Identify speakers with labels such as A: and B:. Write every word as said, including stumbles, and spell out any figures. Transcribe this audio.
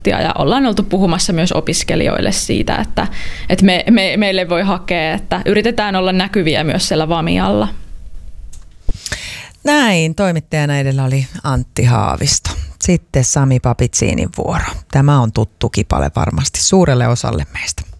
A: ja ollaan oltu puhumassa myös opiskelijoille siitä, että, että me, me, meille voi hakea, että yritetään olla näkyviä myös siellä Vamialla.
B: Näin, toimittajana edellä oli Antti Haavisto. Sitten Sami Papitsiinin vuoro. Tämä on tuttu kipale varmasti suurelle osalle meistä.